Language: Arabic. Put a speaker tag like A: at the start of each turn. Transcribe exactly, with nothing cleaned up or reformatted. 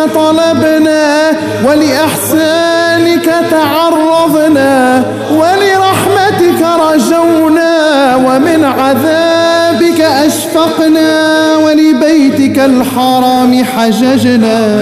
A: طلبنا، ولإحسانك تعرضنا، ولرحمتك رجونا، ومن عذابك أشفقنا، ولبيتك الحرام حججنا.